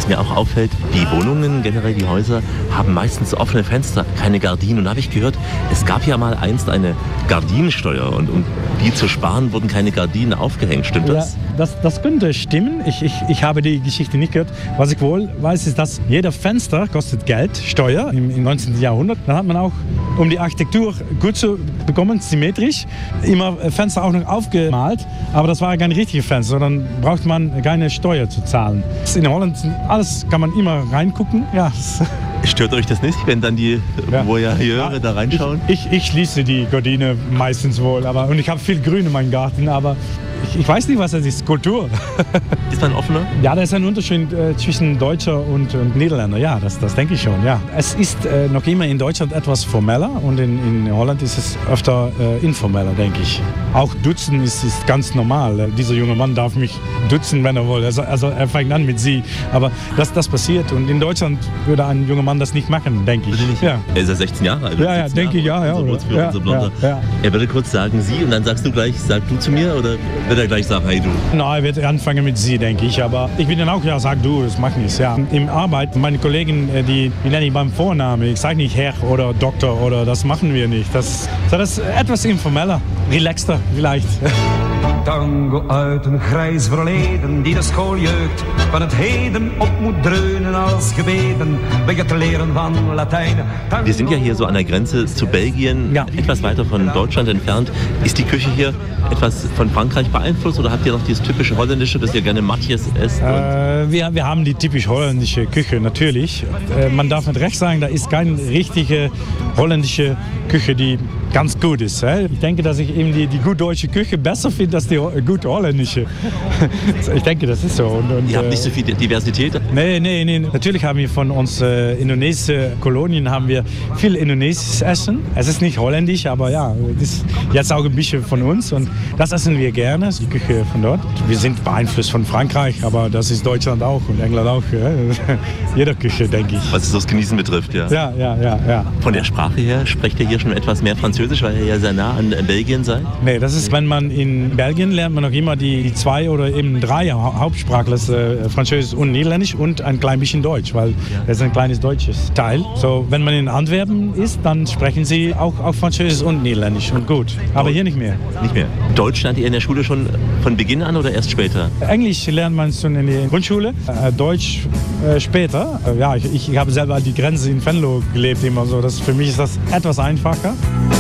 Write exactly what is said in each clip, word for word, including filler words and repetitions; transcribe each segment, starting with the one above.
mir auch auffällt, die Wohnungen, generell die Häuser, haben meistens offene Fenster, keine Gardinen. Und da habe ich gehört, es gab ja mal einst eine Gardinensteuer und um die zu sparen, wurden keine Gardinen aufgehängt. Stimmt das? Ja, das, das könnte stimmen. Ich, ich, ich habe die Geschichte nicht gehört. Was ich wohl weiß, ist, dass jeder Fenster kostet Geld, Steuer im, im neunzehnten Jahrhundert. Dann hat man auch, um die Architektur gut zu bekommen, symmetrisch, immer Fenster auch noch aufgemalt. Aber das war kein richtiges Fenster, dann braucht man keine Steuer zu zahlen. In Holland, alles kann man immer reingucken. Ja, stört euch das nicht, wenn dann die ja. Voyageure ja, da reinschauen? Ich, ich, ich schließe die Gardine meistens wohl. Aber, und ich habe viel Grün in meinem Garten, aber ich, ich weiß nicht, was das ist. Kultur. Ist man offener? Ja, da ist ein Unterschied äh, zwischen Deutscher und, und Niederländer. Ja, das, das denke ich schon. Ja. Es ist äh, noch immer in Deutschland etwas formeller und in, in Holland ist es öfter äh, informeller, denke ich. Auch duzen ist, ist ganz normal. Äh, dieser junge Mann darf mich duzen, wenn er will. Also, also er fängt an mit sie. Aber das, das passiert. Und in Deutschland würde ein junger Mann das nicht machen, denke ich. Nicht? Ja. Er ist ja sechzehn Jahre alt. Ja, ja, denke ich, ja. ja, unser ja, unser ja, ja. Er würde kurz sagen Sie und dann sagst du gleich, sag du zu mir oder wird er gleich sagen, hey du? Nein, er wird anfangen mit sie, denke ich. Aber ich bin dann auch, ja, sag du, das macht nichts. Ja. Im Arbeit, meine Kollegen, die, die nenne ich beim Vornamen. Ich sage nicht Herr oder Doktor oder das machen wir nicht. Das, das ist etwas informeller, relaxter vielleicht. Tango uit een grijs verleden die de schooljeugd van het heden op moet dreunen als gebeden bij het leren van Latijn. Wir sind ja hier so an der Grenze zu Belgien, ja. etwas weiter von Deutschland entfernt. Ist die Küche hier etwas von Frankreich beeinflusst oder habt ihr noch dieses typische Holländische, das ihr gerne Matjes esst? Äh, wir, wir haben die typisch holländische Küche, natürlich. Äh, man darf mit Recht sagen, da ist keine richtige holländische Küche, die ganz gut ist. Hè? Ich denke, dass ich eben die, die gut deutsche Küche besser finde als die gut holländische. Ich denke, das ist so. Und, und, ihr habt nicht so viel Diversität? Nee, nee, nee. Natürlich haben wir von uns äh, indonesischen Kolonien haben wir viel indonesisches Essen. Es ist nicht holländisch, aber ja, das ist jetzt auch ein bisschen von uns und das essen wir gerne, die Küche von dort. Wir sind beeinflusst von Frankreich, aber das ist Deutschland auch und England auch. Ja? Jeder Küche, denke ich. Was es das Genießen betrifft, ja. Ja, ja, ja, ja. Von der Sprache her sprecht ihr hier schon etwas mehr Französisch, weil ihr ja sehr nah an Belgien seid? Nee, das ist, wenn man in Belgien lernt man noch immer die, die zwei oder eben drei Hauptsprachler, äh, Französisch und Niederländisch und ein klein bisschen Deutsch, weil das ist ein kleines deutsches Teil. So, wenn man in Antwerpen ist, dann sprechen sie auch, auch Französisch und Niederländisch und gut. Aber hier nicht mehr. Nicht mehr. Deutsch lernt ihr in der Schule schon von Beginn an oder erst später? Englisch lernt man schon in der Grundschule, äh, Deutsch äh, später. Äh, ja, ich, ich habe selber die Grenze in Venlo gelebt immer so. Das, für mich ist das etwas einfacher.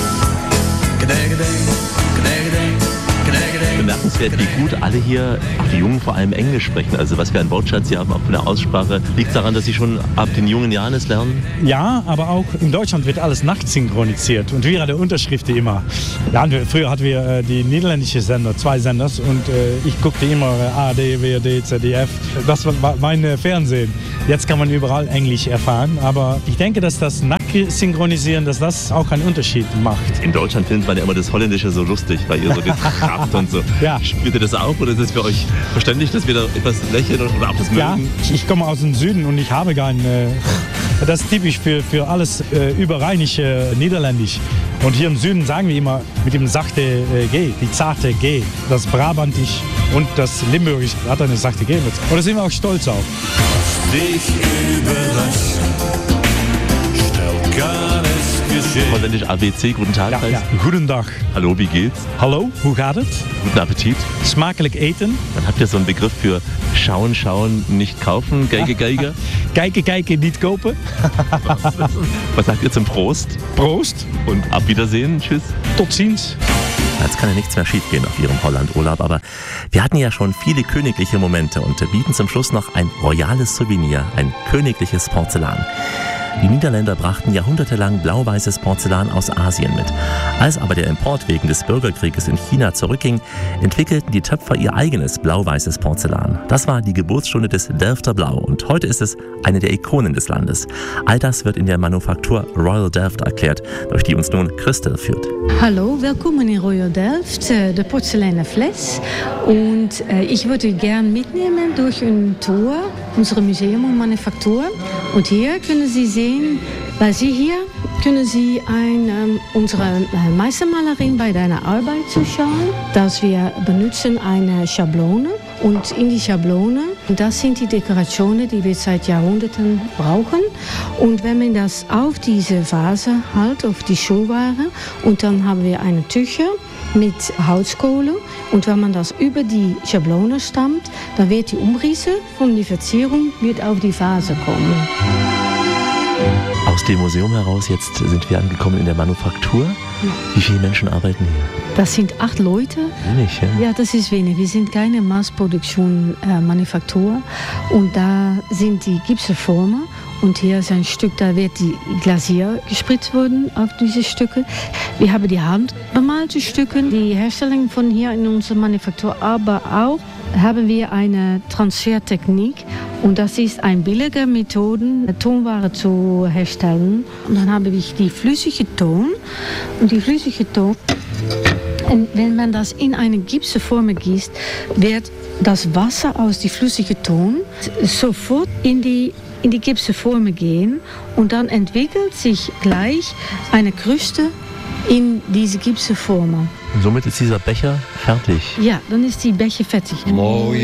Bemerkenswert, wie gut alle hier, auch die Jungen vor allem Englisch sprechen. Also was für ein Wortschatz sie haben, auch von der Aussprache. Liegt daran, dass sie schon ab den jungen Jahren es lernen? Ja, aber auch in Deutschland wird alles nachsynchronisiert und wir hatten Unterschriften immer. Ja, früher hatten wir äh, die niederländische Sender, zwei Senders und äh, ich guckte immer äh, A R D, W R D, Z D F. Das war mein äh, Fernsehen. Jetzt kann man überall Englisch erfahren, aber ich denke, dass das Nachsynchronisieren, dass das auch einen Unterschied macht. In Deutschland findet man ja immer das Holländische so lustig, weil ihr so gekracht und so. Ja. Spürt ihr das auch oder ist es für euch verständlich, dass wir da etwas lächeln oder auch das mögen? Ja, ich komme aus dem Süden und ich habe gar äh, das ist typisch für, für alles äh, überrheinische Niederländisch. Und hier im Süden sagen wir immer mit dem sachte äh, G, die zarte G. Das Brabantisch und das Limburgisch hat eine sachte G. Und da sind wir auch stolz auf. Dich überrascht, stellt gar nicht. Holländisch A B C, guten Tag. Ja, ja. Guten Tag. Hallo, wie geht's? Hallo, hoe gaat het? Guten Appetit. Smakelijk eten. Dann habt ihr so einen Begriff für schauen, schauen, nicht kaufen, Geige, Geige. Kijken, kijken, niet kopen. Was sagt ihr zum Prost? Prost. Und auf Wiedersehen, tschüss. Tot ziens. Jetzt kann ja nichts mehr schiefgehen auf Ihrem Holland-Urlaub, aber wir hatten ja schon viele königliche Momente und bieten zum Schluss noch ein royales Souvenir, ein königliches Porzellan. Die Niederländer brachten jahrhundertelang blau-weißes Porzellan aus Asien mit. Als aber der Import wegen des Bürgerkrieges in China zurückging, entwickelten die Töpfer ihr eigenes blau-weißes Porzellan. Das war die Geburtsstunde des Delfter Blau und heute ist es eine der Ikonen des Landes. All das wird in der Manufaktur Royal Delft erklärt, durch die uns nun Christel führt. Hallo, willkommen in Royal Delft, de Porzellane Fles. Und ich würde gern mitnehmen durch ein Tour, unsere Museum und Manufaktur. Und hier können Sie sehen, Weil Sie hier können Sie ein, ähm, unsere äh, Meistermalerin bei deiner Arbeit zuschauen, dass wir benutzen eine Schablone und in die Schablone, das sind die Dekorationen, die wir seit Jahrhunderten brauchen. Und wenn man das auf diese Vase halt, auf die Schuhware, und dann haben wir eine Tücher mit Holzkohle, und wenn man das über die Schablone stammt, dann wird die Umrisse von der Verzierung wird auf die Vase kommen. Aus dem Museum heraus, jetzt sind wir angekommen in der Manufaktur. Ja. Wie viele Menschen arbeiten hier? Das sind acht Leute. Wenig, ja? Ja, das ist wenig. Wir sind keine Massproduktion äh, Manufaktur. Und da sind die Gipsformer. Und hier ist ein Stück, da wird die Glasier gespritzt worden auf diese Stücke. Wir haben die handbemalte Stücke, die Herstellung von hier in unserer Manufaktur, aber auch haben wir eine Transfertechnik. Und das ist eine billige Methode, Tonware zu herstellen. Und dann habe ich die flüssige Ton. Und die flüssige Ton, und wenn man das in eine Gipsform gießt, wird das Wasser aus dem flüssigen Ton sofort in die in die Gipsform gehen, und dann entwickelt sich gleich eine Kruste in diese Gipsform. Und somit ist dieser Becher fertig. Ja, dann ist die Becher fertig.